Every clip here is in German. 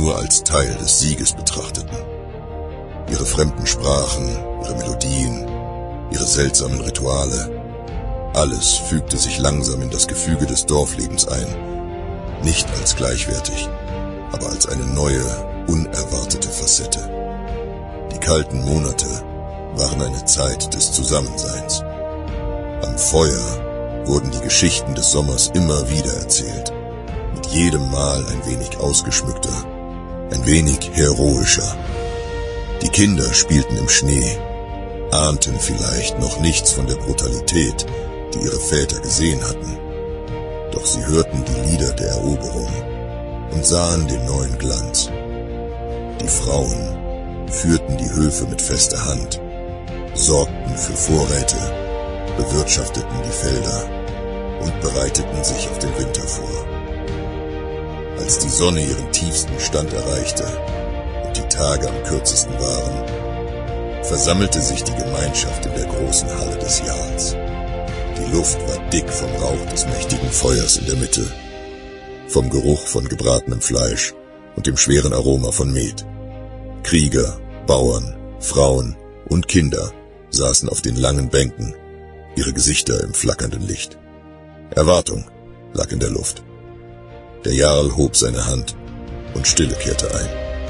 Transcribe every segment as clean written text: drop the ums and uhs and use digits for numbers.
nur als Teil des Sieges betrachteten. Ihre fremden Sprachen, ihre Melodien, ihre seltsamen Rituale, alles fügte sich langsam in das Gefüge des Dorflebens ein, nicht als gleichwertig, aber als eine neue, unerwartete Facette. Die kalten Monate waren eine Zeit des Zusammenseins. Am Feuer wurden die Geschichten des Sommers immer wieder erzählt, mit jedem Mal ein wenig ausgeschmückter, ein wenig heroischer. Die Kinder spielten im Schnee, ahnten vielleicht noch nichts von der Brutalität, die ihre Väter gesehen hatten. Doch sie hörten die Lieder der Eroberung und sahen den neuen Glanz. Die Frauen führten die Höfe mit fester Hand, sorgten für Vorräte, bewirtschafteten die Felder und bereiteten sich auf den Winter vor. Als die Sonne ihren tiefsten Stand erreichte und die Tage am kürzesten waren, versammelte sich die Gemeinschaft in der großen Halle des Jarls. Die Luft war dick vom Rauch des mächtigen Feuers in der Mitte, vom Geruch von gebratenem Fleisch und dem schweren Aroma von Met. Krieger, Bauern, Frauen und Kinder saßen auf den langen Bänken, ihre Gesichter im flackernden Licht. Erwartung lag in der Luft. Der Jarl hob seine Hand und Stille kehrte ein.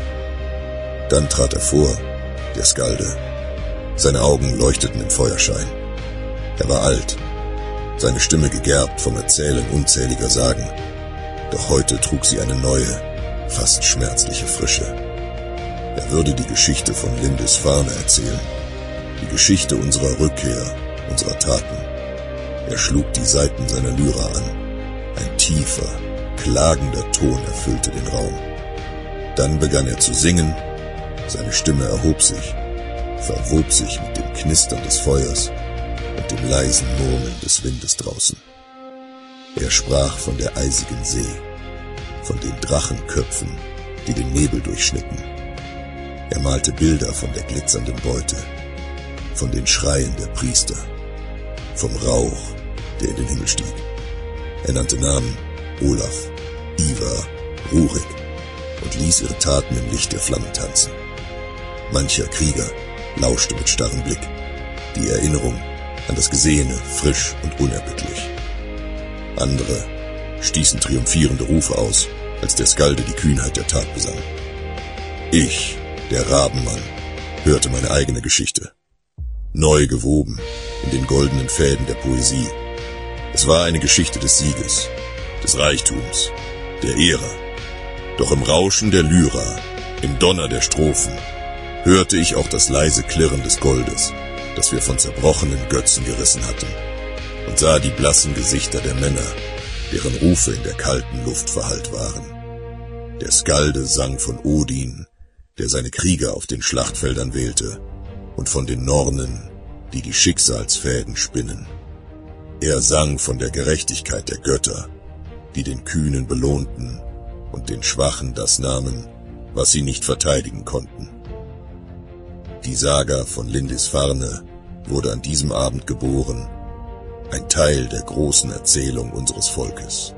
Dann trat er vor, der Skalde. Seine Augen leuchteten im Feuerschein. Er war alt, seine Stimme gegerbt vom Erzählen unzähliger Sagen, doch heute trug sie eine neue, fast schmerzliche Frische. Er würde die Geschichte von Lindisfarne erzählen, die Geschichte unserer Rückkehr, unserer Taten. Er schlug die Saiten seiner Lyra an. Ein tiefer, klagender Ton erfüllte den Raum. Dann begann er zu singen, seine Stimme erhob sich, verwob sich mit dem Knistern des Feuers und dem leisen Murmeln des Windes draußen. Er sprach von der eisigen See, von den Drachenköpfen, die den Nebel durchschnitten. Er malte Bilder von der glitzernden Beute, von den Schreien der Priester, vom Rauch, der in den Himmel stieg. Er nannte Namen: Olaf, Ivar, Rurik und ließ ihre Taten im Licht der Flammen tanzen. Mancher Krieger lauschte mit starrem Blick, die Erinnerung an das Gesehene frisch und unerbittlich. Andere stießen triumphierende Rufe aus, als der Skalde die Kühnheit der Tat besang. Ich, der Rabenmann, hörte meine eigene Geschichte, neu gewoben in den goldenen Fäden der Poesie. Es war eine Geschichte des Sieges, des Reichtums, der Ehre. Doch im Rauschen der Lyra, im Donner der Strophen, hörte ich auch das leise Klirren des Goldes, das wir von zerbrochenen Götzen gerissen hatten, und sah die blassen Gesichter der Männer, deren Rufe in der kalten Luft verhallt waren. Der Skalde sang von Odin, der seine Krieger auf den Schlachtfeldern wählte, und von den Nornen, die die Schicksalsfäden spinnen. Er sang von der Gerechtigkeit der Götter, die den Kühnen belohnten und den Schwachen das nahmen, was sie nicht verteidigen konnten. Die Saga von Lindisfarne wurde an diesem Abend geboren, ein Teil der großen Erzählung unseres Volkes.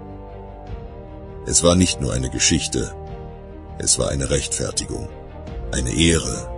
Es war nicht nur eine Geschichte, es war eine Rechtfertigung, eine Ehre.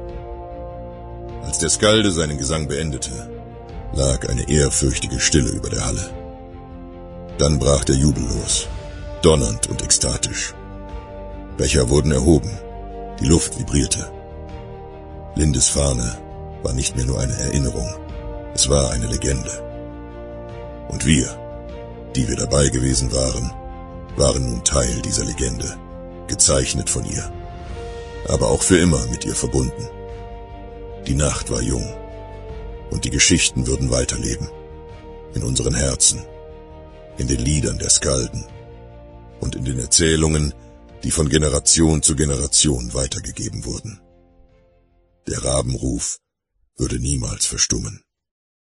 Als der Skalde seinen Gesang beendete, lag eine ehrfürchtige Stille über der Halle. Dann brach der Jubel los, donnernd und ekstatisch. Becher wurden erhoben, die Luft vibrierte. Lindisfarne war nicht mehr nur eine Erinnerung, es war eine Legende. Und wir, die wir dabei gewesen waren, waren nun Teil dieser Legende, gezeichnet von ihr, aber auch für immer mit ihr verbunden. Die Nacht war jung, und die Geschichten würden weiterleben, in unseren Herzen, in den Liedern der Skalden und in den Erzählungen, die von Generation zu Generation weitergegeben wurden. Der Rabenruf würde niemals verstummen.